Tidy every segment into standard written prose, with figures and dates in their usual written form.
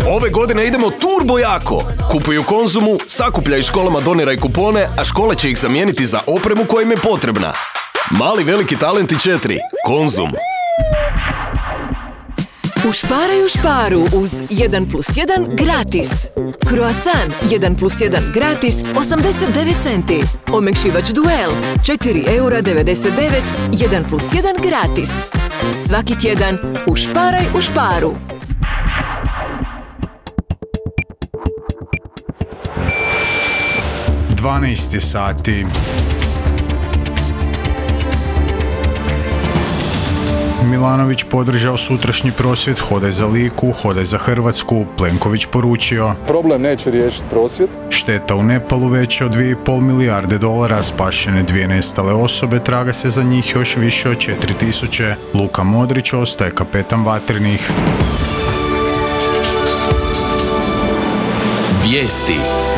Ove godine idemo turbo jako. Kupuj u Konzumu, sakupljaj školama, doniraj kupone, a škole će ih zamijeniti za opremu koja im je potrebna. Mali veliki talenti 4. Konzum. Ušparaj u šparu uz 1+1 gratis. Croissant 1+1 gratis 89 centi. Omekšivač Duel 4,99 1+1 gratis. Svaki tjedan ušparaj u šparu. Dvanaest sati. Milanović podržao sutrašnji prosvjed Hodaj za Liku, Hodaj za Hrvatsku. Plenković poručio: problem neće riješiti prosvjed. Šteta u Nepalu veća od 2,5 milijarde dolara, spašene 2 nestale osobe, traga se za njih još više od 4000. Luka Modrić ostaje kapetan Vatrenih. Vijesti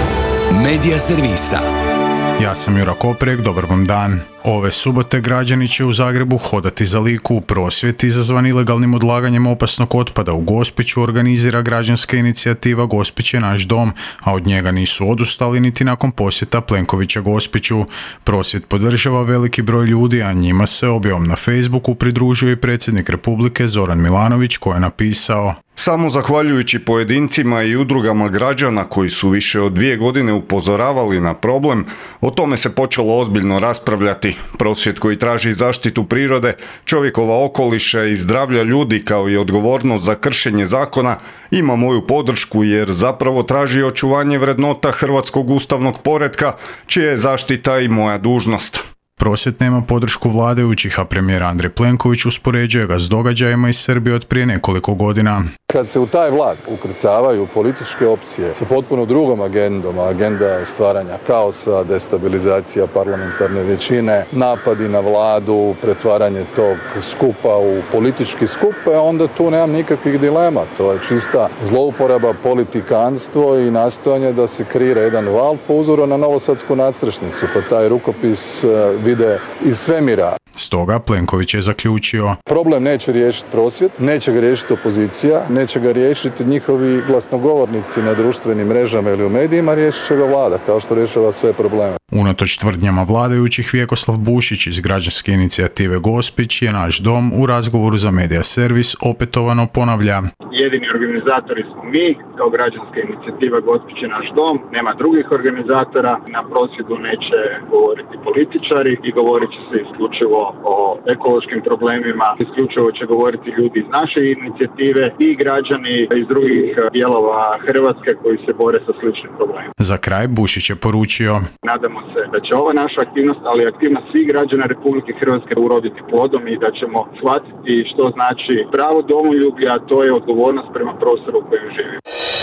Medija servisa. Ja sam Jura Koprek, dobar vam dan. Ove subote građani će u Zagrebu hodati za Liku. Prosvjed izazvan ilegalnim odlaganjem opasnog otpada u Gospiću organizira građanska inicijativa Gospić je naš dom, a od njega nisu odustali niti nakon posjeta Plenkovića Gospiću. Prosvjed podržava veliki broj ljudi, a njima se objavom na Facebooku pridružio i predsjednik Republike Zoran Milanović, koji je napisao: samo zahvaljujući pojedincima i udrugama građana koji su više od 2 godine upozoravali na problem, o tome se počelo ozbiljno raspravljati. Prosvjed koji traži zaštitu prirode, čovjekova okoliša i zdravlja ljudi kao i odgovornost za kršenje zakona ima moju podršku jer zapravo traži očuvanje vrednota hrvatskog ustavnog poretka, čija je zaštita i moja dužnost. Prosvjed nema podršku vladajućih, a premijer Andrej Plenković uspoređuje ga s događajima iz Srbije od prije nekoliko godina. Kad se u taj vlak ukrcavaju političke opcije sa potpuno drugom agendom, agenda stvaranja kaosa, destabilizacija parlamentarne većine, napadi na vladu, pretvaranje tog skupa u politički skup, onda tu nemam nikakvih dilema. To je čista zlouporaba, politikanstvo i nastojanje da se kreira jedan val po uzoru na novosadsku nadstrešnicu, pa taj rukopis vide iz svemira. Stoga Plenković je zaključio: problem neće riješiti prosvjed, neće ga riješiti opozicija, neće ga riješiti njihovi glasnogovornici na društvenim mrežama ili u medijima, riješit će ga vlada, kao što rješava sve probleme. Unatoč tvrdnjama vladajućih, Vjekoslav Bušić iz građanske inicijative Gospić je naš dom u razgovoru za Medija servis opetovano ponavlja: jedini organizatori smo mi, kao građanska inicijativa Gospić je naš dom, nema drugih organizatora, na prosvjedu neće govoriti političari i govorit će se isključivo o ekološkim problemima, isključivo će govoriti ljudi iz naše inicijative i građani iz drugih dijelova Hrvatske koji se bore sa sličnim problemima. Za kraj Bušić je poručio: nadamo se da će ova naša aktivnost, ali aktivnost svih građana Republike Hrvatske uroditi plodom i da ćemo shvatiti što znači pravo domoljublja, a to je odgovornost prema prostoru u kojem živimo.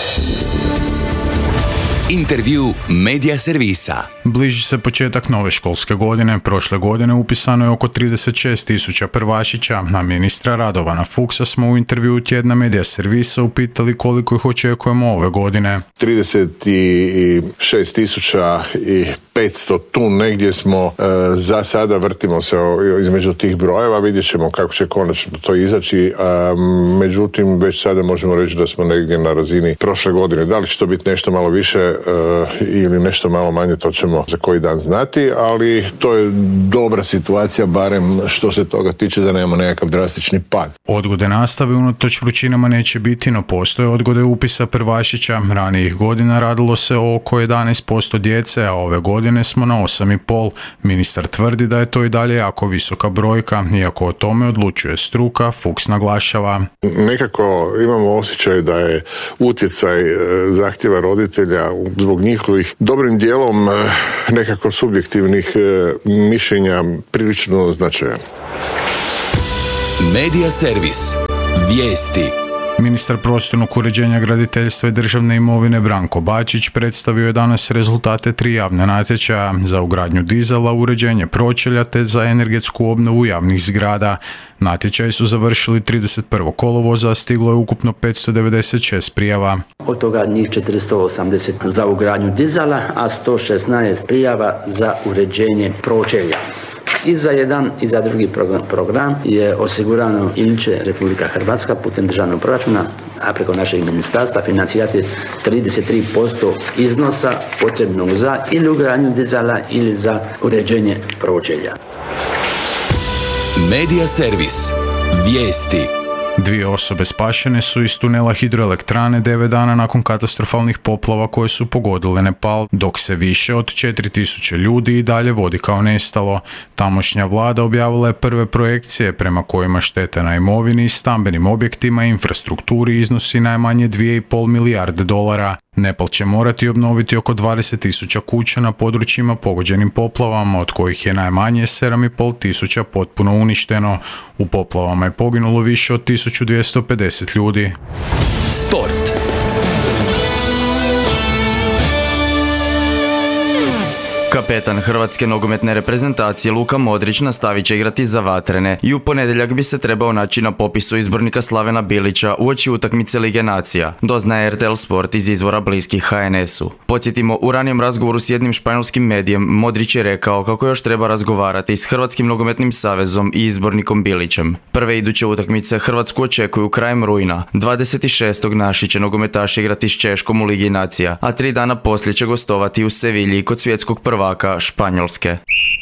Intervju Medija servisa. Bliži se početak nove školske godine. Prošle godine upisano je oko 36.000 prvašića, a ministra Radovana Fuchsa smo u intervju tjedna Medija servisa upitali koliko ih očekujemo ove godine. 36.500, tu negdje smo za sada, vrtimo se između tih brojeva, vidjet ćemo kako će konačno to izaći, međutim već sada možemo reći da smo negdje na razini prošle godine. Da li će to biti nešto malo više ili nešto malo manje, to ćemo za koji dan znati, ali to je dobra situacija, barem što se toga tiče, da nemamo nekakav drastični pad. Odgode nastave unatoč vrućinama neće biti, no postoje odgode upisa prvašića. Ranijih godina radilo se o oko 11% djece, a ove godine smo na 8,5%. Ministar tvrdi da je to i dalje jako visoka brojka, iako o tome odlučuje struka. Fuchs naglašava: nekako imamo osjećaj da je utjecaj zahtjeva roditelja zbog njihovih dobrim dijelom nekako subjektivnih mišljenja prilično značajan. Medija servis. Vijesti. Ministar prostornog uređenja, graditeljstva i državne imovine Branko Bačić predstavio je danas rezultate 3 javne natječaja za ugradnju dizala, uređenje pročelja te za energetsku obnovu javnih zgrada. Natječaji su završili 31. kolovoza, a stiglo je ukupno 596 prijava. Od toga njih 480 za ugradnju dizala, a 116 prijava za uređenje pročelja. I za jedan i za drugi program je osigurano ili će Republika Hrvatska putem državnog proračuna, a preko našeg ministarstva financirati 33% iznosa potrebnog za ili ugradnju dizala ili za uređenje provođenja. Medija servis. Vijesti. 2 osobe spašene su iz tunela hidroelektrane 9 dana nakon katastrofalnih poplava koje su pogodile Nepal, dok se više od 4000 ljudi i dalje vodi kao nestalo. Tamošnja vlada objavila je prve projekcije prema kojima štete na imovini, stambenim objektima i infrastrukturi iznosi najmanje 2,5 milijarde dolara. Nepal će morati obnoviti oko 20.000 kuća na područjima pogođenim poplavama, od kojih je najmanje 7.500 potpuno uništeno. U poplavama je poginulo više od 1250 ljudi. Sport. Kapetan hrvatske nogometne reprezentacije Luka Modrić nastavit će igrati za Vatrene i u ponedjeljak bi se trebao naći na popisu izbornika Slavena Bilića uoči utakmice Lige nacija, doznaje RTL Sport iz izvora bliskih HNS-u. Podsjetimo, u ranijem razgovoru s jednim španjolskim medijem Modrić je rekao kako još treba razgovarati s Hrvatskim nogometnim savezom i izbornikom Bilićem. Prve iduće utakmice Hrvatsku očekuju krajem rujna. 26. naši će nogometaši igrati s Češkom u Ligi nacija, a 3 dana poslije će gostovati u Sevilji kod svjetskog prvaka Španjolske.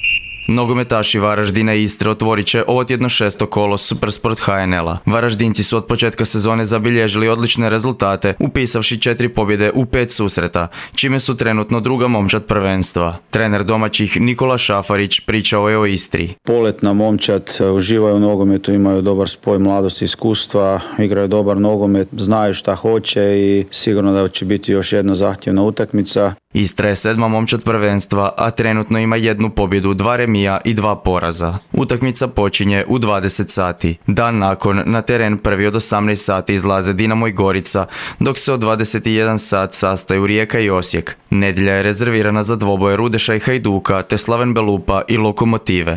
Nogometaši Varaždina i Istre otvorit će ovo tjedno 6. kolo Supersport HNL-a. Varaždinci su od početka sezone zabilježili odlične rezultate, upisavši 4 pobjede u 5 susreta, čime su trenutno druga momčad prvenstva. Trener domaćih Nikola Šafarić pričao je o Istri. Poletna momčad, uživaju u nogometu, imaju dobar spoj mladosti i iskustva, igraju dobar nogomet, znaju šta hoće i sigurno da će biti još jedna zahtjevna utakmica. Istra je 7. momčad prvenstva, a trenutno ima 1 pobjedu, 2 remija i 2 poraza. Utakmica počinje u 20 sati. Dan nakon na teren prvi od 18 sati izlaze Dinamo i Gorica, dok se od 21 sat sastaju Rijeka i Osijek. Nedjelja je rezervirana za dvoboje Rudeša i Hajduka te Slaven Belupa i Lokomotive.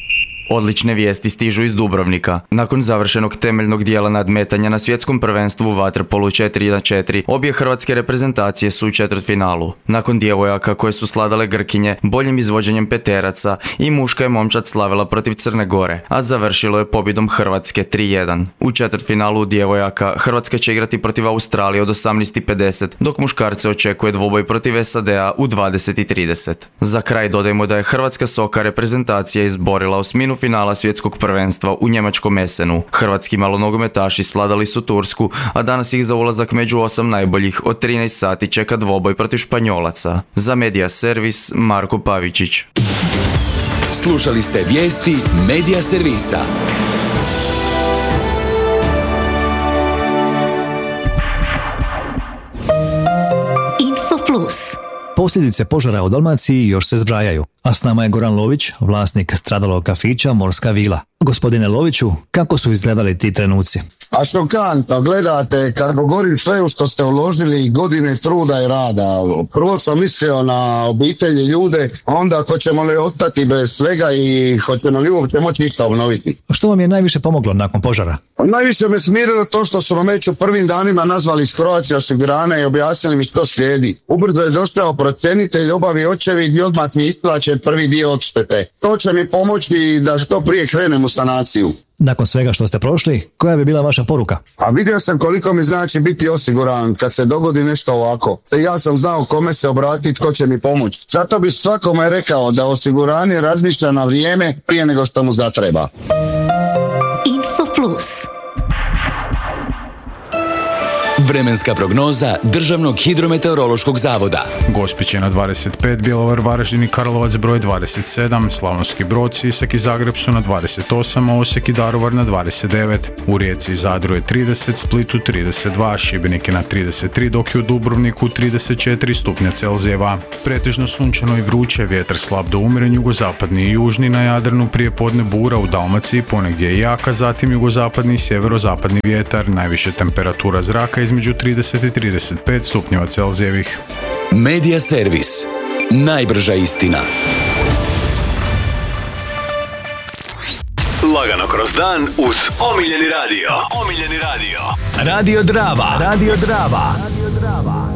Odlične vijesti stižu iz Dubrovnika. Nakon završenog temeljnog dijela nadmetanja na svjetskom prvenstvu u vaterpolu 4x4, obje hrvatske reprezentacije su u četvrtfinalu. Nakon djevojaka koje su sladale Grkinje, boljim izvođenjem peteraca i muška je momčad slavila protiv Crne Gore, a završilo je pobjedom Hrvatske 3:1. U četvrtfinalu djevojaka Hrvatska će igrati protiv Australije od 18:50, dok muškarce očekuje dvoboj protiv SAD-a u 20:30. Za kraj dodajmo da je hrvatska soka reprezentacija izborila osminu finala svjetskog prvenstva u njemačkom Essenu. Hrvatski malonogometaši svladali su Tursku, a danas ih za ulazak među 8 najboljih od 13 sati čeka dvoboj protiv Španjolaca. Za Medija servis Marko Pavičić. Slušali ste vijesti Medija servisa. Info Plus. Posljedice požara u Dalmaciji još se zbrajaju, a s nama je Goran Lović, vlasnik stradalog kafića Morska vila. Gospodine Loviću, kako su izgledali ti trenuci? A šokantno, gledate, kad govorim sve u što ste uložili godine truda i rada. Prvo sam mislio na obitelji, ljude, onda hoćemo li ostati bez svega i hoćemo li uopće moći ništa obnoviti. Što vam je najviše pomoglo nakon požara? Najviše me smirilo to što su me već u prvim danima nazvali iz Croatia osiguranja i objasnili mi što slijedi. Ubrzo je došao procjenitelj, obavi očevid i odmah mi isplaćen prvi dio odštete. To će mi pomoći da što prije krenem u sanaciju. Nakon svega što ste prošli, koja bi bila vaša poruka? A vidio sam koliko mi znači biti osiguran kad se dogodi nešto ovako. Ja sam znao kome se obratiti, tko će mi pomoći. Zato bi svakome rekao da osiguranje razmišlja na vrijeme prije nego što mu zatreba. Info Plus. Vremenska prognoza Državnog hidrometeorološkog zavoda. Gospić je na 25, Bjelovar, Varaždin i Karlovac broj 27, Slavonski Brod, Sisak i Zagreb su na 28, a Osijek i Daruvar na 29. U Rijeci i Zadru je 30, Splitu 32, Šibenik je na 33, dok je u Dubrovniku 34 stupnja Celzijeva. Pretežno sunčano i vruće, vjetar slab do umjeren, jugozapadni i južni, na Jadranu prije podne bura, u Dalmaciji ponegdje je jaka, zatim jugozapadni i sjeverozapadni vjetar, najviše temperatura zraka između 30 i 35 stupnjeva Celzijevih. Medija servis. Najbrža istina. Lagano kroz dan uz omiljeni radio. Radio Drava.